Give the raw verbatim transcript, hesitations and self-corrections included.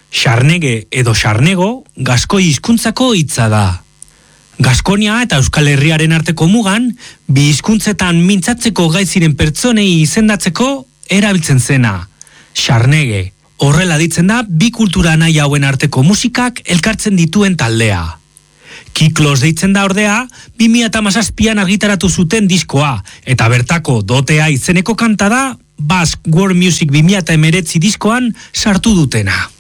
Xarnege edo xarnego, gaskoi hizkuntzako hitza da. Gaskonia eta Euskal Herriaren arteko mugan, bi hizkuntzetan mintzatzeko gai ziren pertsonei izendatzeko erabiltzen zena. Xarnege, horrela ditzen da bi kultura nahi hauen arteko musikak elkartzen dituen taldea. Kiklos deitzen da ordea, bi mila hamazazpian argitaratu zuten diskoa, eta bertako dotea izeneko kanta da, Basque World Music bi mila hemeretzi diskoan sartu dutena.